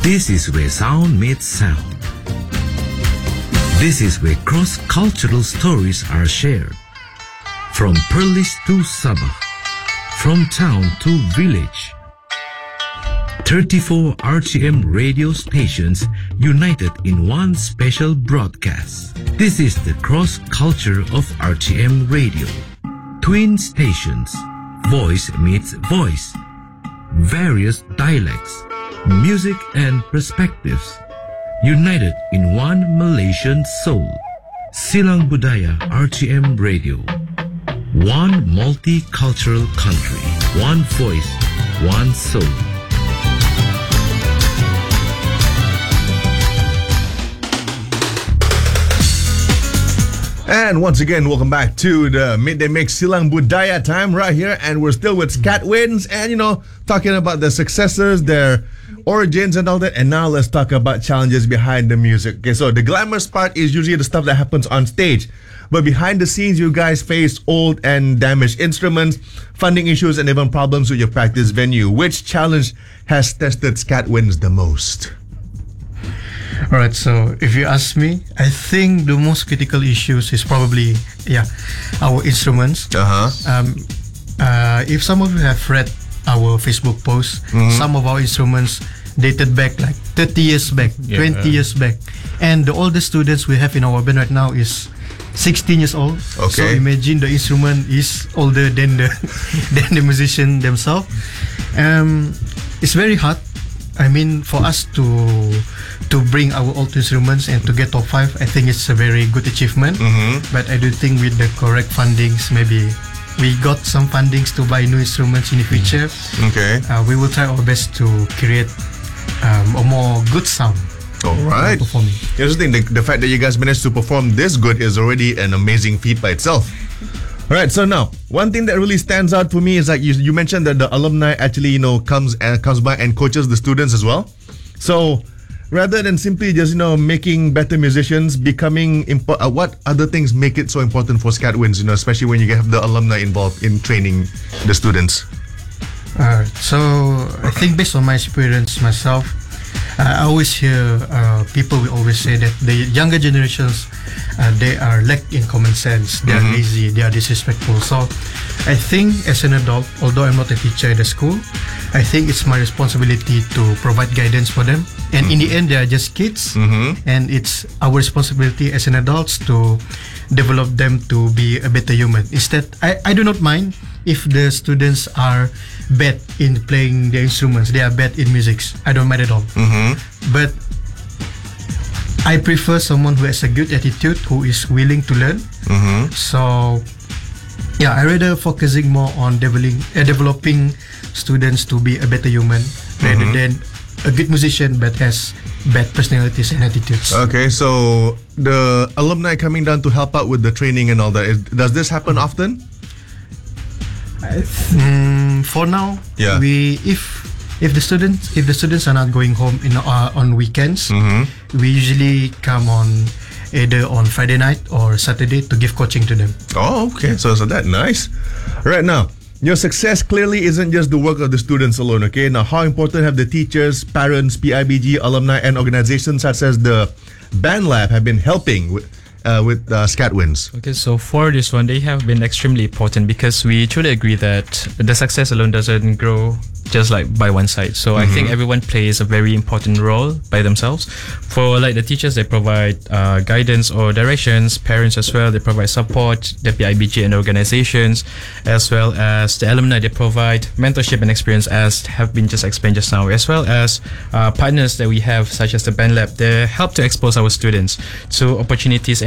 This is where sound meets sound. This is where cross-cultural stories are shared. From Perlis to Sabah, from town to village. 34 RTM radio stations united in one special broadcast. This is the cross-culture of RTM radio. Twin stations, voice meets voice. Various dialects, music and perspectives, united in one Malaysian soul. Silang Budaya RTM Radio. One multicultural country, one voice, one soul. And once again, welcome back to the Midday Mix Silang Budaya time right here. And we're still with Skatwinds and, talking about their successes, their origins and all that. And now let's talk about challenges behind the music. Okay, so the glamorous part is usually the stuff that happens on stage. But behind the scenes, you guys face old and damaged instruments, funding issues, and even problems with your practice venue. Which challenge has tested Skatwinds the most? Alright, so if you ask me, I think the most critical issues is probably, our instruments. If some of you have read our Facebook post, some of our instruments dated back like 30 years back, 20 years back. And the oldest students we have in our band right now is 16 years old. Okay. So imagine the instrument is older than the than the musician themselves. It's very hard. I mean, for us to bring our old instruments and to get top 5, I think it's a very good achievement. But I do think with the correct fundings, maybe we got some fundings to buy new instruments in the future. Okay. We will try our best to create a more good sound. All right. Performing. Here's the thing: the fact that you guys managed to perform this good is already an amazing feat by itself. All right. So now, one thing that really stands out for me is like you mentioned that the alumni actually comes by and coaches the students as well. So rather than simply just making better musicians, becoming what other things make it so important for Skatwinds? Especially when you have the alumni involved in training the students. So I think based on my experience myself, I always hear people will always say that the younger generations, they are lack in common sense, they are lazy, they are disrespectful. So I think as an adult, although I'm not a teacher at the school, I think it's my responsibility to provide guidance for them. And in the end, they are just kids, and it's our responsibility as an adults to develop them to be a better human. Instead, I do not mind if the students are bad in playing the instruments, they are bad in music. I don't mind at all. But I prefer someone who has a good attitude, who is willing to learn. So I rather focusing more on developing students to be a better human rather than a good musician but has bad personalities and attitudes. Okay, so the alumni coming down to help out with the training and all that, does this happen often? For now, Yeah. If the students are not going home on weekends, we usually come on either on Friday night or Saturday to give coaching to them. Oh, okay. So that's nice. Right now, your success clearly isn't just the work of the students alone, okay? Now, how important have the teachers, parents, PIBG, alumni, and organizations such as the Band Lab have been helping with Skatwinds? Okay, so for this one, they have been extremely important because we truly agree that the success alone doesn't grow just like by one side. So I think everyone plays a very important role by themselves. For like the teachers, they provide guidance or directions. Parents as well, they provide support. The PIBG and organizations, as well as the alumni, they provide mentorship and experience, as have been just explained just now, as well as partners that we have, such as the Band Lab. They help to expose our students to opportunities